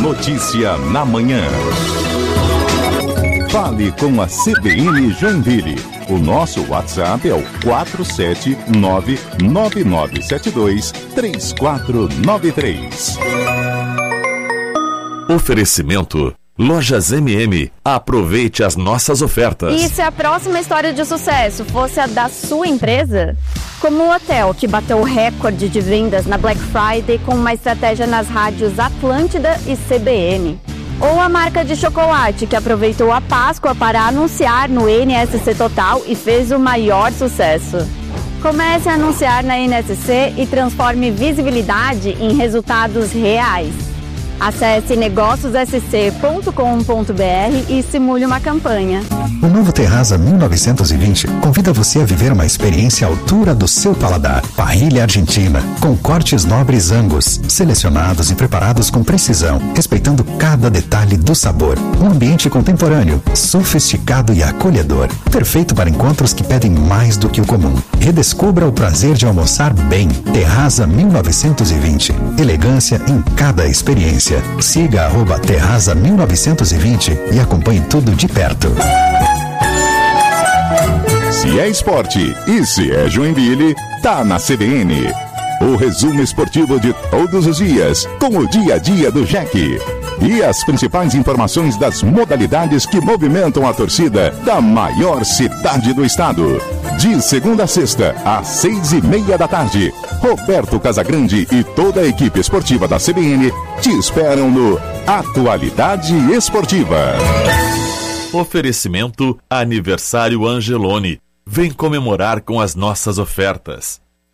Notícia na manhã. Fale com a CBN Joinville. O nosso WhatsApp é o 479-9972-3493. Oferecimento Lojas MM. Aproveite as nossas ofertas. E se a próxima história de sucesso fosse a da sua empresa? Como o hotel que bateu o recorde de vendas na Black Friday com uma estratégia nas rádios Atlântida e CBN. Ou a marca de chocolate que aproveitou a Páscoa para anunciar no NSC Total e fez o maior sucesso. Comece a anunciar na NSC e transforme visibilidade em resultados reais. Acesse negóciossc.com.br e simule uma campanha. O novo Terraza 1920 convida você a viver uma experiência à altura do seu paladar. Parrilha argentina, com cortes nobres Angus, selecionados e preparados com precisão, respeitando cada detalhe do sabor. Um ambiente contemporâneo, sofisticado e acolhedor. Perfeito para encontros que pedem mais do que o comum. Redescubra o prazer de almoçar bem. Terraza 1920. Elegância em cada experiência. Siga @Terraza 1920 e acompanhe tudo de perto. Se é esporte e se é Joinville, tá na CBN. O resumo esportivo de todos os dias, com o dia a dia do Jack. E as principais informações das modalidades que movimentam a torcida da maior cidade do estado. De segunda a sexta, às 6:30 da tarde, Roberto Casagrande e toda a equipe esportiva da CBN te esperam no Atualidade Esportiva. Oferecimento Aniversário Angeloni. Vem comemorar com as nossas ofertas.